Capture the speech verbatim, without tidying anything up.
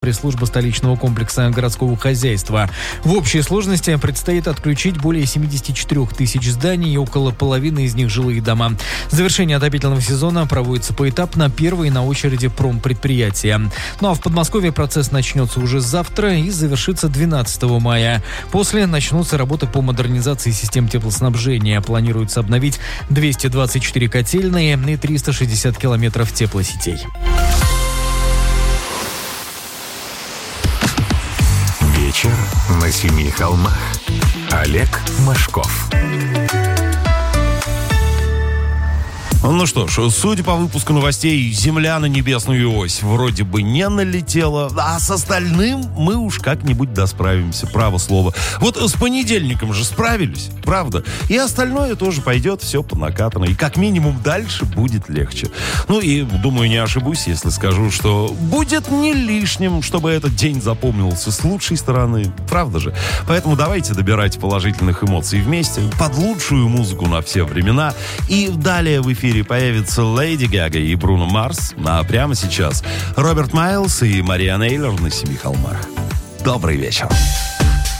пресс-служба столичного комплекса городского хозяйства. В общей сложности предстоит отключить более семьдесят четыре тысяч зданий и около половины из них жилые дома. Завершение отопительного сезона проводится поэтапно, первые на очереди промпредприятия. Ну а в Подмосковье процесс начнется уже завтра и завершится двенадцатого мая. После начнутся работы по модернизации систем теплоснабжения. Планируется обновить двести двадцать четыре котельные и триста шестьдесят километров теплосетей. Вечер на семи холмах. Олег Машков. Ну что ж, судя по выпуску новостей, Земля на небесную ось вроде бы не налетела, а с остальным мы уж как-нибудь досправимся, право слово. Вот с понедельником же справились, правда? И остальное тоже пойдет все по накатанной. И как минимум дальше будет легче. Ну и, думаю, не ошибусь, если скажу, что будет не лишним, чтобы этот день запомнился с лучшей стороны, правда же? Поэтому давайте добирать положительных эмоций вместе, под лучшую музыку на все времена. И далее в эфире появится Леди Гага и Бруно Марс, а прямо сейчас Роберт Майлз и Мариан Эйлер на Семи холмах. Добрый вечер.